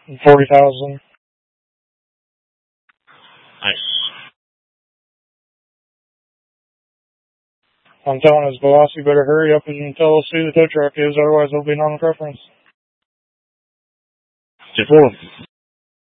40,000. Nice. I'm telling his boss, you better hurry up and tell us who the tow truck is, otherwise there'll be non-preference. 10-4.